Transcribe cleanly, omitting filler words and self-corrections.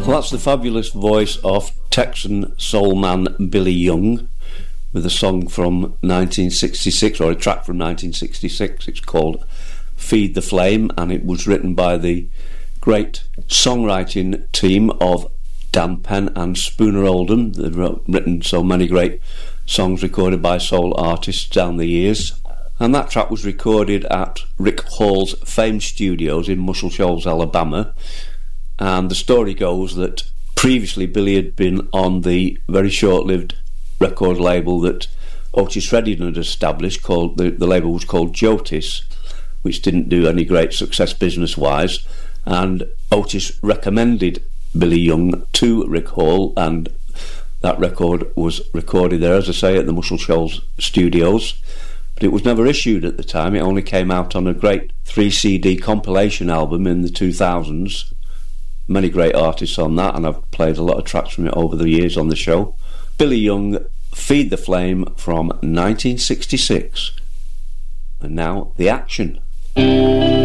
Well, that's the fabulous voice of Texan soul man Billy Young with a song from 1966, or a track from 1966. It's called Feed the Flame, and it was written by the great songwriting team of Dan Penn and Spooner Oldham. They've written so many great songs recorded by soul artists down the years. And that track was recorded at Rick Hall's famed studios in Muscle Shoals, Alabama. And the story goes that previously Billy had been on the very short-lived record label that Otis Redding had established, called the label was called Jotis, which didn't do any great success business-wise. And Otis recommended Billy Young to Rick Hall, and that record was recorded there, as I say, at the Muscle Shoals studios. But it was never issued at the time. It only came out on a great 3-CD compilation album in the 2000s. Many great artists on that, and I've played a lot of tracks from it over the years on the show. Billy Young, Feed the Flame from 1966. And now, the action.